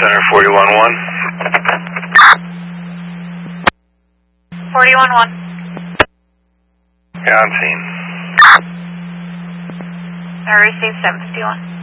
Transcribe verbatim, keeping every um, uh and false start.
Center forty-one one. forty-one one. Yeah, on scene. I received seven fifty-one.